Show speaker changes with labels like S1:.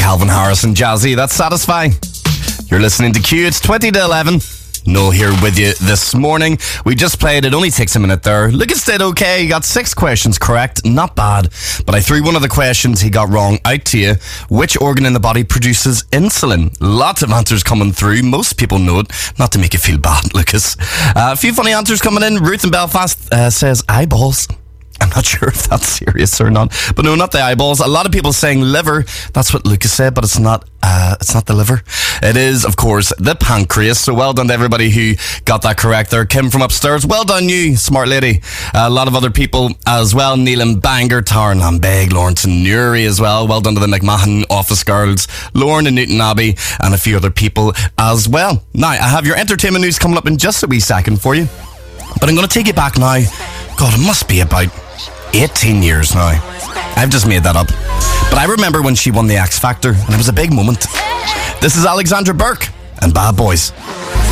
S1: Calvin Harris and Jazzy. That's satisfying. You're listening to Q. It's 20 to 11. Noel here with you this morning. We just played. It only takes a minute there. Lucas did okay. He got 6 questions correct. Not bad. But I threw one of the questions he got wrong out to you. Which organ in the body produces insulin? Lots of answers coming through. Most people know it. Not to make you feel bad, Lucas. A few funny answers coming in. Ruth in Belfast says eyeballs. I'm not sure if that's serious or not. But no, not the eyeballs. A lot of people saying liver. That's what Lucas said, but it's not the liver. It is, of course, the pancreas. So well done to everybody who got that correct there. Kim from upstairs, well done you, smart lady. A lot of other people as well. Neelan Banger, Tarn Lambeg, Lawrence and Newry as well. Well done to the McMahon office girls, Lauren and Newton Abbey, and a few other people as well. Now, I have your entertainment news coming up in just a wee second for you. But I'm going to take you back now. God, it must be about 18 years now. I've just made that up. But I remember when she won the X Factor, and it was a big moment. This is Alexandra Burke and Bad Boys.